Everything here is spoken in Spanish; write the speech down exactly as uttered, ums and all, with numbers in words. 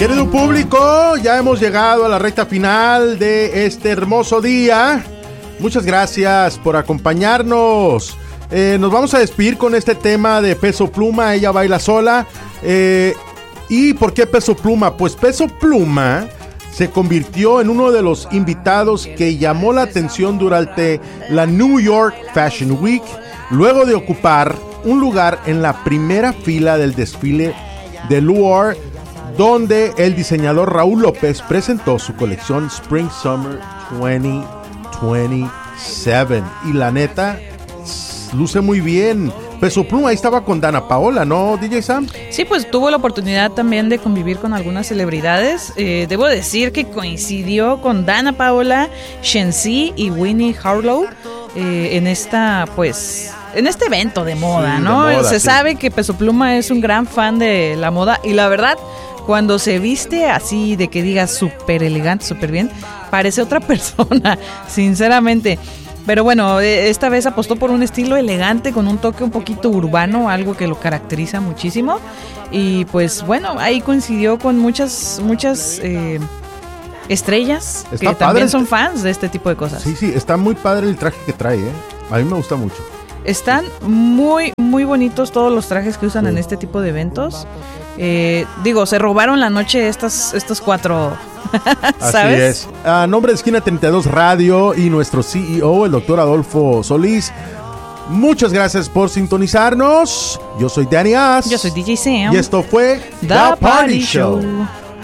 Querido público, ya hemos llegado a la recta final de este hermoso día. Muchas gracias por acompañarnos. Eh, nos vamos a despedir con este tema de Peso Pluma, Ella Baila Sola. Eh, ¿Y por qué Peso Pluma? Pues Peso Pluma se convirtió en uno de los invitados que llamó la atención durante la New York Fashion Week, luego de ocupar un lugar en la primera fila del desfile de Louvre, donde el diseñador Raúl López presentó su colección Spring Summer veinte veintisiete. Y la neta, luce muy bien. Peso Pluma ahí estaba con Dana Paola, ¿no, D J Sam? Sí, pues tuvo la oportunidad también de convivir con algunas celebridades. Eh, debo decir que coincidió con Dana Paola, Shensi y Winnie Harlow eh, en esta, pues, en este evento de moda, sí, ¿no? De moda, Se sí. sabe que Peso Pluma es un gran fan de la moda y la verdad, cuando se viste así de que digas súper elegante, súper bien, parece otra persona, sinceramente. Pero bueno, esta vez apostó por un estilo elegante con un toque un poquito urbano, algo que lo caracteriza muchísimo. Y pues bueno, ahí coincidió con muchas, muchas eh, estrellas está que padre. También son fans de este tipo de cosas. Sí, sí, está muy padre el traje que trae, ¿eh? A mí me gusta mucho. Están muy, muy bonitos todos los trajes que usan sí. en este tipo de eventos. Eh, digo, se robaron la noche estas, estos cuatro, ¿sabes? Así es. A nombre de Esquina treinta y dos Radio y nuestro C E O, el doctor Adolfo Solís, muchas gracias por sintonizarnos. Yo soy Danny As. Yo soy D J Sam. Y esto fue The, The Party, Party Show. Show.